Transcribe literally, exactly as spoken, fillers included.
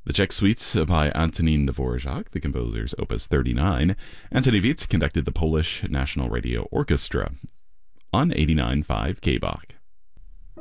The Czech Suites by Antonín Dvorak, the composer's Opus thirty-nine. Antoni Witte conducted the Polish National Radio Orchestra on eighty-nine point five K B O C.